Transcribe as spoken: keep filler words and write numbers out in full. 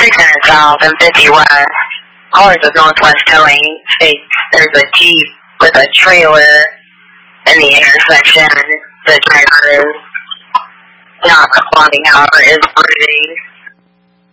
sixty-seven south and fifty west. Cars with northwest towing states there's a Jeep with a trailer in the intersection. The driver is not responding, however, is moving.